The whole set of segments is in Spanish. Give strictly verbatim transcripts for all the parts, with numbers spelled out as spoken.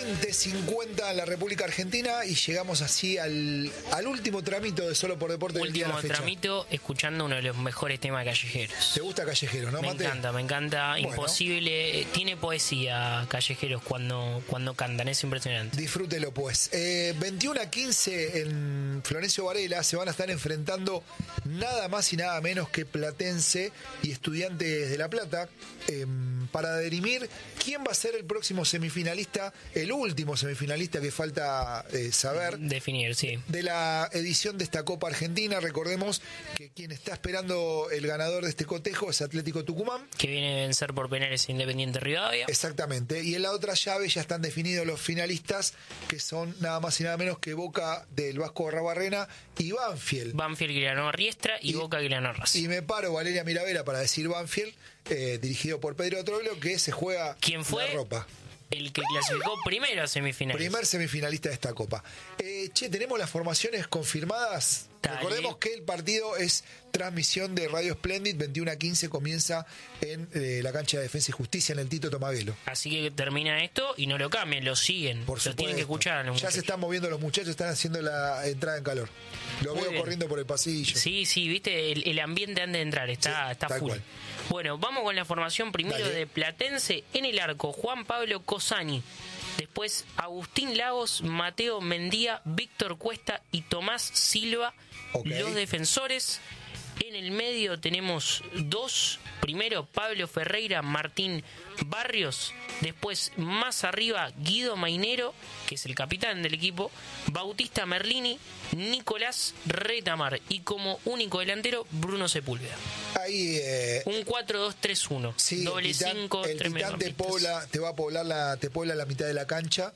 veinte cincuenta en la República Argentina y llegamos así al, al último tramito de Solo por Deporte del día de la Último fecha. tramito, escuchando uno de los mejores temas Callejeros. ¿Te gusta Callejeros, no, Me Mate? encanta, me encanta. Bueno. Imposible. Tiene poesía Callejeros cuando, cuando cantan, es impresionante. Disfrútelo pues. Eh, veintiuno a quince en Florencio Varela se van a estar enfrentando nada más y nada menos que Platense y Estudiantes de La Plata eh, para dirimir quién va a ser el próximo semifinalista, el último semifinalista que falta eh, saber. Definir, sí. De la edición de esta Copa Argentina. Recordemos que quien está esperando el ganador de este cotejo es Atlético Tucumán. Que viene a vencer por penales Independiente Rivadavia. Exactamente. Y en la otra llave ya están definidos los finalistas, que son nada más y nada menos que Boca del Vasco Barrabarrena y Banfield. Banfield que le ganó a Riestra y, Y- Boca que le ganó a Racing. Y me paro, Valeria Miravera, para decir Banfield, eh, dirigido por Pedro Troglio, que se juega ¿Quién fue? la ropa. El que clasificó primero a semifinales. Primer semifinalista de esta Copa. Eh, che, tenemos las formaciones confirmadas. Dale. Recordemos que el partido es transmisión de Radio Splendid, veintiuno a quince comienza en eh, la cancha de Defensa y Justicia en el Tito Tomaguelo. Así que termina esto y no lo cambien, lo siguen. Por lo supuesto. tienen que escuchar a los Ya se muchachos. están moviendo los muchachos, están haciendo la entrada en calor. Lo Muy veo bien. corriendo por el pasillo. Sí, sí, viste, el, el ambiente antes de entrar está, Sí, está tal full. cual. Bueno, vamos con la formación primero Dale. de Platense en el arco, Juan Pablo Cosani. Después Agustín Lagos, Mateo Mendía, Víctor Cuesta y Tomás Silva, Ok. los defensores. En el medio tenemos dos. Primero Pablo Ferreira, Martín Barrios. Después más arriba Guido Mainero, que es el capitán del equipo. Bautista Merlini, Nicolás Retamar. Y como único delantero Bruno Sepúlveda. Ahí eh, Un cuatro dos tres uno. sí, Doble el titán, cinco, el tres titán te, mediocampistas. pobla, te va a poblar la, te puebla la mitad de la cancha.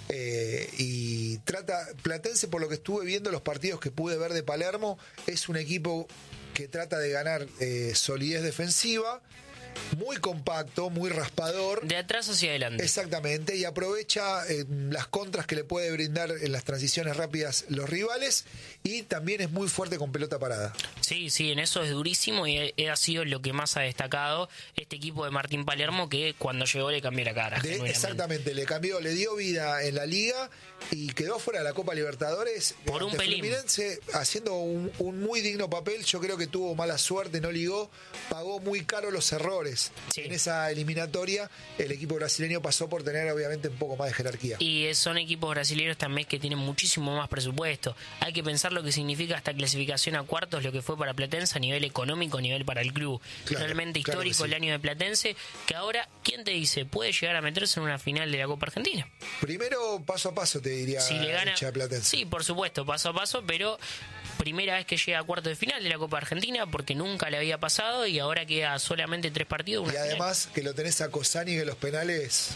Eh, y trata, Platense, por lo que estuve viendo los partidos que pude ver de Palermo, es un equipo que trata de ganar eh, solidez defensiva, muy compacto, muy raspador. De atrás hacia adelante. Exactamente, y aprovecha eh, las contras que le puede brindar en las transiciones rápidas los rivales, y también es muy fuerte con pelota parada. Sí, sí, en eso es durísimo y ha sido lo que más ha destacado este equipo de Martín Palermo, que cuando llegó le cambió la cara. De- genuinamente. exactamente, le cambió, le dio vida en la liga y quedó fuera de la Copa Libertadores Por un ante pelín. Fluminense, haciendo un, un muy digno papel. Yo creo que tuvo mala suerte, no ligó, pagó muy caro los errores. Sí. En esa eliminatoria el equipo brasileño pasó por tener obviamente un poco más de jerarquía. Y son equipos brasileños también que tienen muchísimo más presupuesto. Hay que pensar lo que significa esta clasificación a cuartos, lo que fue para Platense a nivel económico, a nivel para el club. Claro, Realmente claro que histórico sí. el año de Platense, que ahora, ¿quién te dice? Puede llegar a meterse en una final de la Copa Argentina. Primero, paso a paso, te diría, Si le gana, hincha de Platense. sí, por supuesto, paso a paso, pero primera vez que llega a cuartos de final de la Copa Argentina, porque nunca le había pasado y ahora queda solamente tres partidos. Una Y final. además que lo tenés a Cosani, que los penales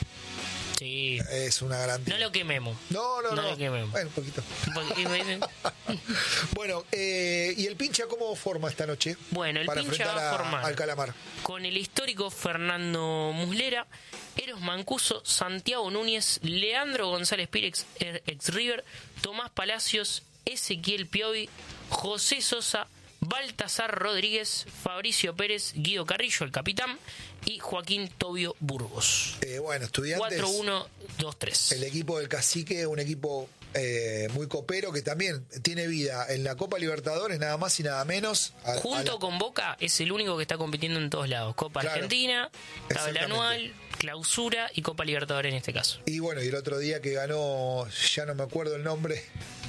Sí. es una garantía. No lo quememos. No, no, No no. lo quememos. Bueno, un poquito. Porque- Bueno, eh, ¿y el pincha cómo forma esta noche? Bueno, el para pincha enfrentar va a formar al Calamar. con el histórico Fernando Muslera, Eros Mancuso, Santiago Núñez, Leandro González Pires, ex River, Tomás Palacios, Ezequiel Piovi, José Sosa, Baltasar Rodríguez, Fabricio Pérez, Guido Carrillo, el capitán, y Joaquín Tobio Burgos. Eh, bueno, Estudiantes, cuatro uno dos tres. el equipo del Cacique, un equipo eh, muy copero que también tiene vida en la Copa Libertadores, nada más y nada menos. A- a Junto la- con Boca es el único que está compitiendo en todos lados. Copa Claro. Argentina, tabla Exactamente. anual, clausura y Copa Libertadores en este caso. Y bueno, y el otro día que ganó, ya no me acuerdo el nombre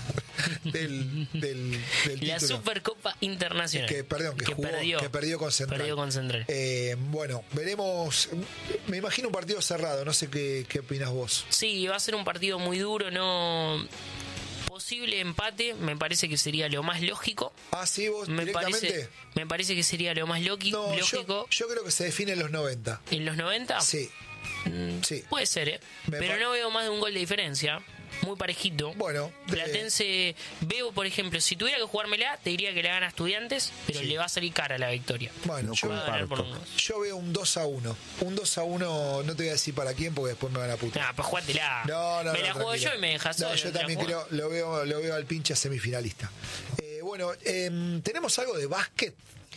del, del, del La título. Supercopa Internacional. Que, perdón, que, jugó, perdió. que perdió con Central. Perdió con Central. Eh, bueno, veremos. Me imagino un partido cerrado, no sé qué, qué opinas vos. Sí, va a ser un partido muy duro, no posible empate, me parece que sería lo más lógico. Ah, sí, vos Me directamente. parece, me parece que sería lo más loqui- No, yo, lógico. yo creo que se define en los noventa. ¿En los noventa? Sí, sí. Puede ser, ¿eh? Me Pero pa- no veo más de un gol de diferencia. Muy parejito. Bueno, de- Platense, veo, por ejemplo, si tuviera que jugármela, te diría que le gana a Estudiantes, pero Sí. le va a salir cara la victoria. Bueno, No yo, Va a ganar por unos. yo veo un dos a uno. Un dos a uno, no te voy a decir para quién porque después me van a putar. Nah, pues jugátela. No, no, me no, la juego tranquilo. yo y me dejas No, solo, yo te la también juego. creo, lo veo, lo veo al pinche semifinalista. Eh, bueno, em, ¿tenemos algo de básquet?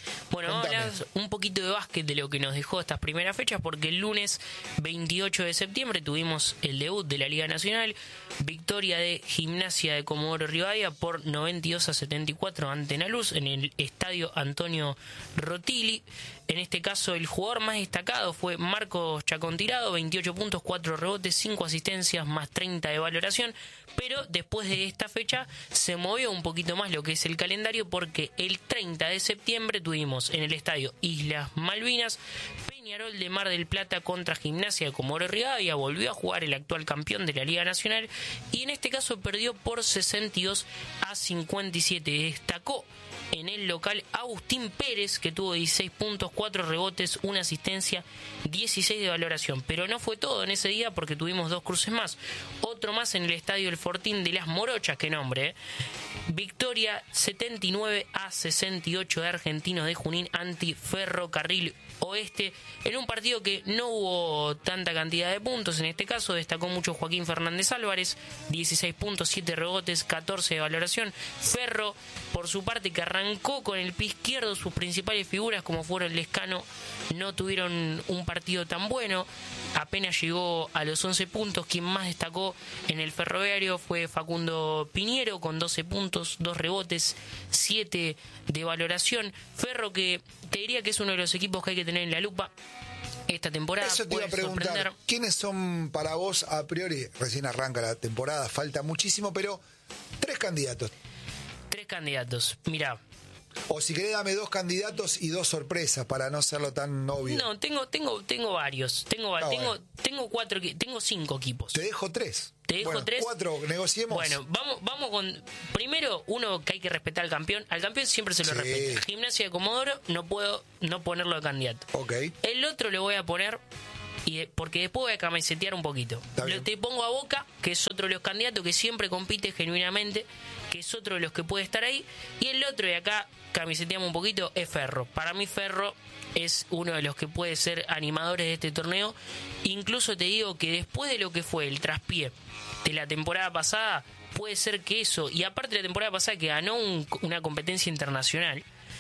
Bueno, vamos a hablar un poquito de básquet de lo que nos dejó estas primeras fechas, porque el lunes veintiocho de septiembre tuvimos el debut de la Liga Nacional, victoria de Gimnasia de Comodoro Rivadavia por noventa y dos a setenta y cuatro ante Naluz en el estadio Antonio Rotili. En este caso el jugador más destacado fue Marcos Chacón Tirado, veintiocho puntos, cuatro rebotes, cinco asistencias más treinta de valoración, pero después de esta fecha se movió un poquito más lo que es el calendario, porque el treinta de septiembre tuvimos en el estadio Islas Malvinas Peñarol de Mar del Plata contra Gimnasia de Comodoro Rivadavia. Volvió a jugar el actual campeón de la Liga Nacional y en este caso perdió por sesenta y dos a cincuenta y siete. Destacó en el local Agustín Pérez, que tuvo dieciséis puntos, cuatro rebotes, una asistencia, dieciséis de valoración. Pero no fue todo en ese día, porque tuvimos dos cruces más. Otro más en el estadio El Fortín de Las Morochas, que nombre, ¿eh? Victoria setenta y nueve a sesenta y ocho de Argentinos de Junín ante Ferrocarril Oeste, en un partido que no hubo tanta cantidad de puntos. En este caso destacó mucho Joaquín Fernández Álvarez, dieciséis puntos, siete rebotes, catorce de valoración. Ferro, por su parte, que arrancó con el pie izquierdo, sus principales figuras, como fueron Lescano, no tuvieron un partido tan bueno, apenas llegó a los once puntos. Quien más destacó en el Ferroviario fue Facundo Piñero, con doce puntos, dos rebotes, siete de valoración. Ferro, que te diría que es uno de los equipos que hay que tener en la lupa esta temporada. Eso te iba a preguntar, sorprender. ¿Quiénes son para vos, a priori, recién arranca la temporada, falta muchísimo, pero tres candidatos? Tres candidatos, mirá. O si querés, dame dos candidatos y dos sorpresas para no hacerlo tan obvio. No, tengo tengo tengo varios. Tengo Ah, tengo bueno. tengo cuatro, tengo cinco equipos. Te dejo tres. Te dejo bueno, tres. Cuatro, negociemos. Bueno, vamos vamos con primero uno que hay que respetar al campeón. Al campeón siempre se lo Sí. respeta. Gimnasia de Comodoro no puedo no ponerlo de candidato. Ok. El otro le voy a poner, y de- porque después voy a camisetear un poquito. Está bien. Lo, te pongo a Boca, que es otro de los candidatos que siempre compite genuinamente, que es otro de los que puede estar ahí. Y el otro, de acá camiseteamos un poquito, es Ferro. Para mí Ferro es uno de los que puede ser animadores de este torneo. Incluso te digo que después de lo que fue el traspié de la temporada pasada, puede ser que eso, y aparte de la temporada pasada que ganó un- una competencia internacional,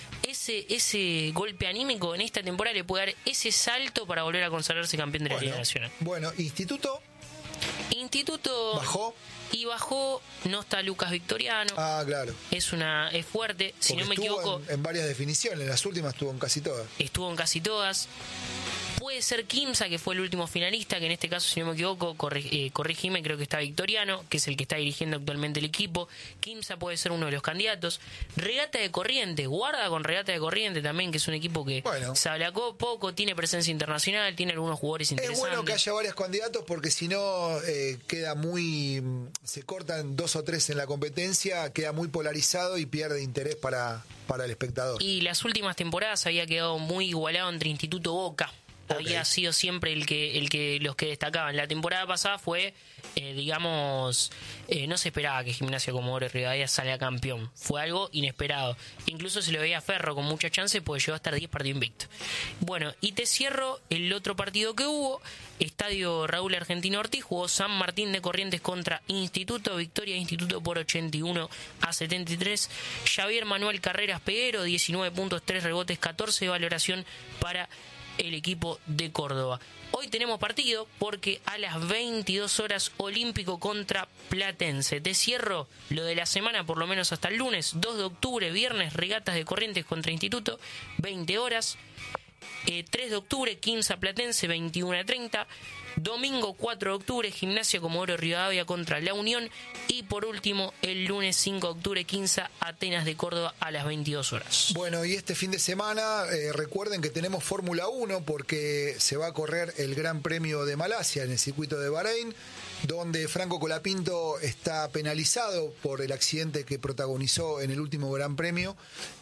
ese ese golpe anímico en esta temporada le puede dar ese salto para volver a consagrarse campeón de la Bueno, Liga Nacional. bueno, Instituto Instituto bajó. y bajó, no está Lucas Victoriano, Ah, claro. es una es fuerte, si Porque no me estuvo equivoco, en, en varias definiciones, las últimas estuvo en casi todas. estuvo en casi todas. Puede ser Quimsa, que fue el último finalista, que en este caso, si no me equivoco, corri- eh, corrígime, creo que está Victoriano, que es el que está dirigiendo actualmente el equipo. Quimsa puede ser uno de los candidatos. Regata de Corrientes, guarda con Regata de Corrientes también, que es un equipo que Bueno. se ablacó poco, tiene presencia internacional, tiene algunos jugadores Es interesantes. bueno que haya varios candidatos porque si no eh, queda muy... se cortan dos o tres en la competencia, queda muy polarizado y pierde interés para, para el espectador. Y las últimas temporadas había quedado muy igualado entre Instituto Boca. Ok. Había sido siempre el que el que los que destacaban. La temporada pasada fue, eh, digamos, eh, no se esperaba que Gimnasia Comodoro Rivadavia salga campeón. Fue algo inesperado. Incluso se lo veía a Ferro con mucha chance, porque llegó a estar diez partidos invicto. Bueno, y te cierro el otro partido que hubo. Estadio Raúl Argentino Ortiz, jugó San Martín de Corrientes contra Instituto. Victoria de Instituto por ochenta y uno a setenta y tres. Javier Manuel Carreras Peguero, diecinueve puntos, tres rebotes, catorce de valoración para el equipo de Córdoba. Hoy tenemos partido porque a las veintidós horas Olímpico contra Platense. Te cierro lo de la semana, por lo menos hasta el lunes, dos de octubre, viernes, Regatas de Corrientes contra Instituto, veinte horas. Eh, tres de octubre, Quimsa Platense, veintiuno a treinta. Domingo cuatro de octubre, Gimnasia Comodoro Rivadavia contra La Unión. Y por último, el lunes cinco de octubre, Quimsa Atenas de Córdoba a las veintidós horas. Bueno, y este fin de semana eh, recuerden que tenemos Fórmula uno porque se va a correr el Gran Premio de Malasia en el circuito de Bahrein, donde Franco Colapinto está penalizado por el accidente que protagonizó en el último Gran Premio,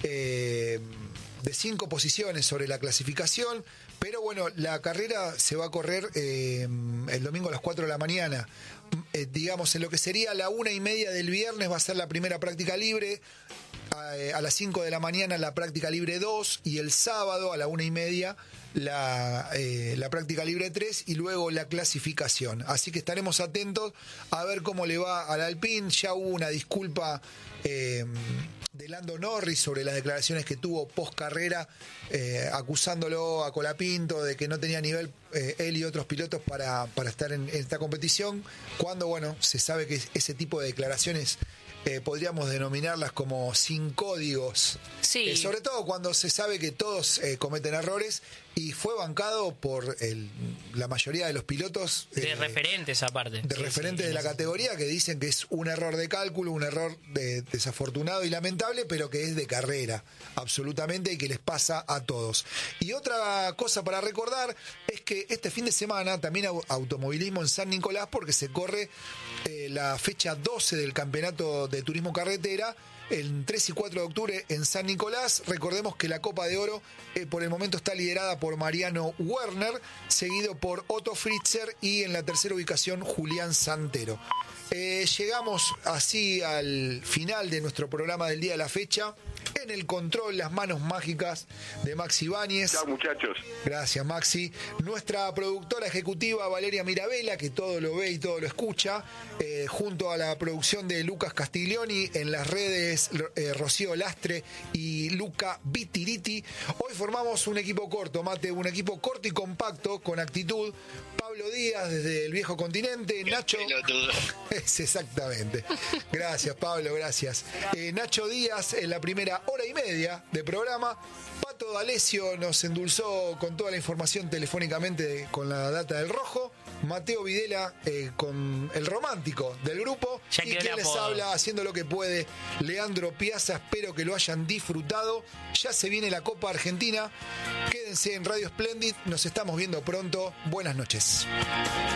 eh, de cinco posiciones sobre la clasificación. Pero bueno, la carrera se va a correr eh, el domingo a las cuatro de la mañana. Eh, digamos, en lo que sería la una y media del viernes va a ser la primera práctica libre. A, a las cinco de la mañana la práctica libre dos. Y el sábado a la una y media la, eh, la práctica libre tres y luego la clasificación. Así que estaremos atentos a ver cómo le va al Alpine. Ya hubo una disculpa eh, de Lando Norris sobre las declaraciones que tuvo post carrera, eh, acusándolo a Colapinto de que no tenía nivel eh, él y otros pilotos para, para estar en, en esta competición, cuando bueno, se sabe que ese tipo de declaraciones Eh, podríamos denominarlas como sin códigos, sí. eh, sobre todo cuando se sabe que todos eh, cometen errores, y fue bancado por el, la mayoría de los pilotos de eh, referentes aparte de sí, referentes sí, de la sí. categoría, que dicen que es un error de cálculo, un error de, desafortunado y lamentable, pero que es de carrera absolutamente y que les pasa a todos. Y otra cosa para recordar es que este fin de semana también automovilismo en San Nicolás, porque se corre eh, la fecha doce del campeonato de turismo carretera el tres y cuatro de octubre en San Nicolás. Recordemos que la Copa de Oro eh, por el momento está liderada por Mariano Werner, seguido por Otto Fritzer y en la tercera ubicación Julián Santero. Eh, llegamos así al final de nuestro programa del día de la fecha. En el control, las manos mágicas de Maxi Ibáñez. Chao, muchachos. Gracias, Maxi. Nuestra productora ejecutiva, Valeria Mirabella, que todo lo ve y todo lo escucha, eh, junto a la producción de Lucas Castiglioni, en las redes eh, Rocío Lastre y Luca Vitiriti. Hoy formamos un equipo corto, Mate, un equipo corto y compacto, con actitud. Pablo Díaz, desde el viejo continente. Nacho. Es exactamente. Gracias, Pablo, gracias. Eh, Nacho Díaz en la primera hora y media de programa. Pato D'Alessio nos endulzó con toda la información telefónicamente con la data del rojo. Mateo Videla eh, con el romántico del grupo. Ya y quien les apodo. habla haciendo lo que puede, Leandro Piazza. Espero que lo hayan disfrutado. Ya se viene la Copa Argentina. Quédense en Radio Splendid. Nos estamos viendo pronto. Buenas noches.